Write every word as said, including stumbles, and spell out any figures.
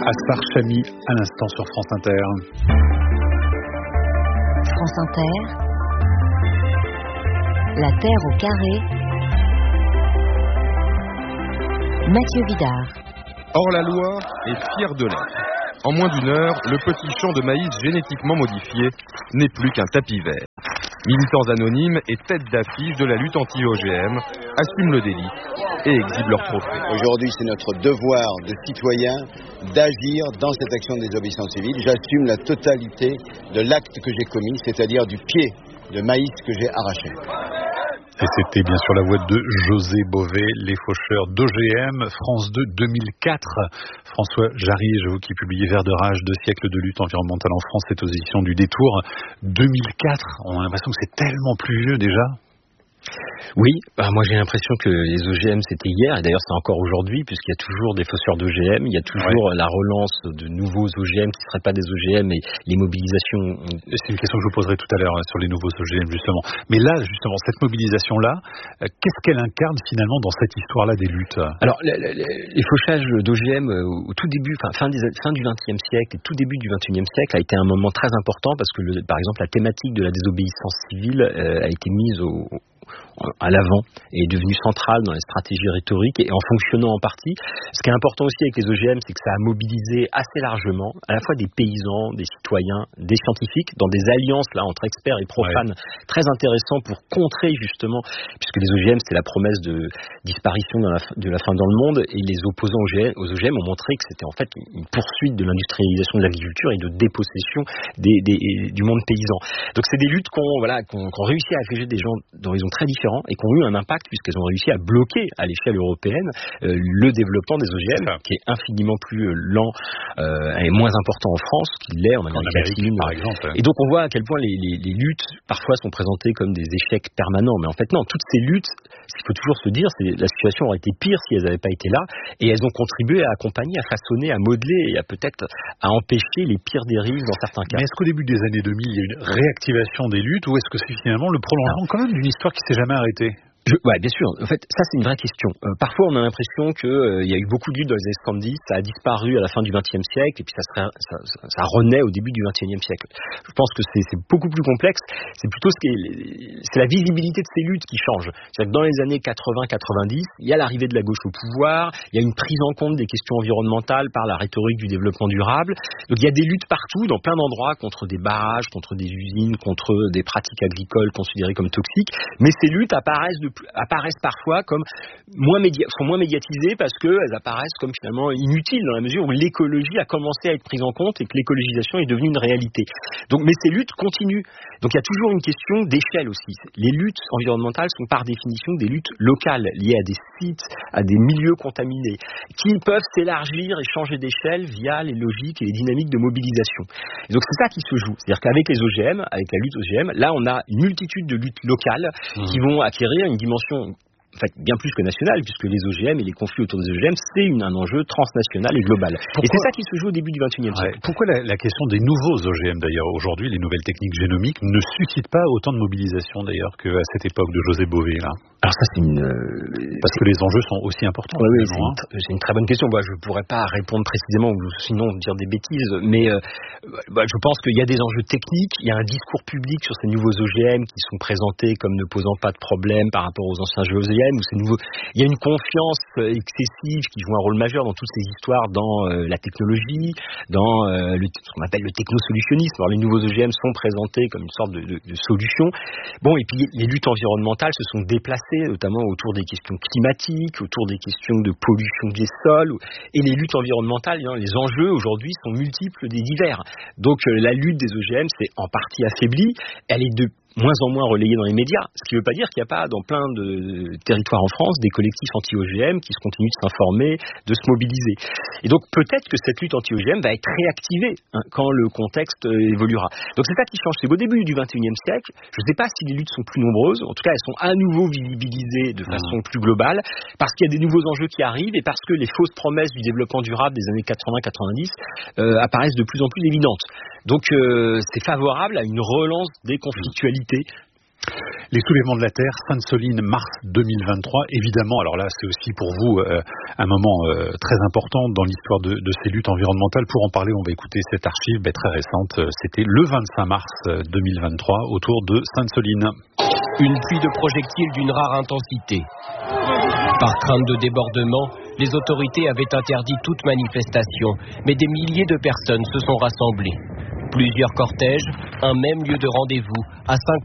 Asfar Chami à l'instant sur France Inter. France Inter, la Terre au carré, Mathieu Vidard. Or la loi est fière de l'être. En moins d'une heure, le petit champ de maïs génétiquement modifié n'est plus qu'un tapis vert. Militants anonymes et têtes d'affiche de la lutte anti-O G M assument le délit et exhibent leur trophée. Aujourd'hui, c'est notre devoir de citoyen d'agir dans cette action de désobéissance civile. J'assume la totalité de l'acte que j'ai commis, c'est-à-dire du pied de maïs que j'ai arraché. Et c'était bien sûr la voix de José Bové, les faucheurs d'O G M, France deux deux mille quatre. François Jarry, je vous qui publiez Vert de rage, deux siècles de lutte environnementale en France, c'est aux éditions du Détour. deux mille quatre, on a l'impression que c'est tellement plus vieux déjà. Oui, bah moi j'ai l'impression que les O G M c'était hier, et d'ailleurs c'est encore aujourd'hui, puisqu'il y a toujours des fausseurs d'O G M, il y a toujours ouais. la relance de nouveaux O G M qui ne seraient pas des O G M, et les mobilisations... C'est une question que je vous poserai tout à l'heure sur les nouveaux O G M justement. Mais là, justement, cette mobilisation-là, euh, qu'est-ce qu'elle incarne finalement dans cette histoire-là des luttes ? Alors, les, les, les fauchages d'O G M au tout début, enfin fin, des, fin du vingtième siècle et tout début du vingt et unième siècle a été un moment très important, parce que le, par exemple la thématique de la désobéissance civile euh, a été mise au... à l'avant et est devenue centrale dans les stratégies rhétoriques et en fonctionnant en partie. Ce qui est important aussi avec les O G M, c'est que ça a mobilisé assez largement à la fois des paysans, des citoyens, des scientifiques dans des alliances là entre experts et profanes ouais. très intéressants pour contrer justement, puisque les O G M c'est la promesse de disparition de la, de la faim dans le monde, et les opposants aux O G M ont montré que c'était en fait une poursuite de l'industrialisation de l'agriculture et de dépossession des, des, du monde paysan. Donc c'est des luttes qu'on voilà, qu'on, qu'on réussit à agréger des gens d'horizons très différents et qui ont eu un impact puisqu'elles ont réussi à bloquer à l'échelle européenne euh, le développement des O G M qui est infiniment plus euh, lent euh, et moins important en France qu'il l'est en Amérique latine par exemple. Et donc on voit à quel point les, les, les luttes parfois sont présentées comme des échecs permanents, mais en fait non, toutes ces luttes, ce qu'il faut toujours se dire, c'est que la situation aurait été pire si elles n'avaient pas été là, et elles ont contribué à accompagner, à façonner, à modeler et à peut-être à empêcher les pires dérives dans certains cas. Mais est-ce qu'au début des années deux mille il y a eu une réactivation des luttes, ou est-ce que c'est finalement le prolongement quand même d'une histoire qui s'est jamais arrêtée ? Je, ouais, bien sûr. En fait, ça c'est une vraie question. Euh, parfois, on a l'impression que euh, il y a eu beaucoup de luttes dans les années soixante-dix, ça a disparu à la fin du vingtième siècle, et puis ça, serait, ça, ça, ça renaît au début du vingt et unième siècle. Je pense que c'est, c'est beaucoup plus complexe. C'est plutôt ce qui est, c'est la visibilité de ces luttes qui change. C'est-à-dire que dans les années quatre-vingts quatre-vingt-dix, il y a l'arrivée de la gauche au pouvoir, il y a une prise en compte des questions environnementales par la rhétorique du développement durable. Donc il y a des luttes partout, dans plein d'endroits, contre des barrages, contre des usines, contre des pratiques agricoles considérées comme toxiques. Mais ces luttes apparaissent de apparaissent parfois comme moins média- sont moins médiatisées parce qu'elles apparaissent comme finalement inutiles dans la mesure où l'écologie a commencé à être prise en compte et que l'écologisation est devenue une réalité. Donc, mais ces luttes continuent. Donc il y a toujours une question d'échelle aussi. Les luttes environnementales sont par définition des luttes locales liées à des sites, à des milieux contaminés, qui peuvent s'élargir et changer d'échelle via les logiques et les dynamiques de mobilisation. Et donc c'est ça qui se joue. C'est-à-dire qu'avec les O G M, avec la lutte O G M, là on a une multitude de luttes locales mmh. qui vont acquérir une dimension en fait, bien plus que national, puisque les O G M et les conflits autour des O G M, c'est une, un enjeu transnational et global. Pourquoi, et c'est ça qui se joue au début du vingt et unième siècle. Ouais, pourquoi la, la question des nouveaux O G M, d'ailleurs, aujourd'hui, les nouvelles techniques génomiques, ne suscitent pas autant de mobilisation, d'ailleurs, qu'à cette époque de José Bové, là ? Alors ça, c'est une... Euh, Parce c'est... que les enjeux sont aussi importants. Oui, oui, c'est, hein. une, c'est une très bonne question. Bah, je ne pourrais pas répondre précisément, ou sinon dire des bêtises, mais euh, bah, je pense qu'il y a des enjeux techniques, il y a un discours public sur ces nouveaux O G M qui sont présentés comme ne posant pas de problème par rapport aux anciens O G M, ou ces nouveaux... Il y a une confiance excessive qui joue un rôle majeur dans toutes ces histoires, dans euh, la technologie, dans euh, le, ce qu'on appelle le technosolutionnisme. Alors les nouveaux O G M sont présentés comme une sorte de, de, de solution. Bon, et puis les luttes environnementales se sont déplacées, notamment autour des questions climatiques, autour des questions de pollution des sols. Et les luttes environnementales, hein, les enjeux aujourd'hui sont multiples et divers. Donc euh, la lutte des O G M s'est en partie affaiblie. Elle est de moins en moins relayé dans les médias, ce qui ne veut pas dire qu'il n'y a pas dans plein de territoires en France des collectifs anti-O G M qui se continuent de s'informer, de se mobiliser. Et donc peut-être que cette lutte anti-O G M va être réactivée hein, quand le contexte euh, évoluera. Donc c'est ça qui change. C'est qu'au début du vingt et unième siècle, je ne sais pas si les luttes sont plus nombreuses, en tout cas elles sont à nouveau visibilisées de façon mmh. plus globale, parce qu'il y a des nouveaux enjeux qui arrivent et parce que les fausses promesses du développement durable des années quatre-vingts quatre-vingt-dix euh, apparaissent de plus en plus évidentes. Donc euh, c'est favorable à une relance des conflictualités Les soulèvements de la Terre, Sainte-Soline, mars deux mille vingt-trois, évidemment, alors là c'est aussi pour vous euh, un moment euh, très important dans l'histoire de, de ces luttes environnementales. Pour en parler, on va écouter cette archive ben, très récente, c'était le vingt-cinq mars deux mille vingt-trois, autour de Sainte-Soline. Une pluie de projectiles d'une rare intensité. Par crainte de débordement, les autorités avaient interdit toute manifestation, mais des milliers de personnes se sont rassemblées. Plusieurs cortèges, un même lieu de rendez-vous, à cinq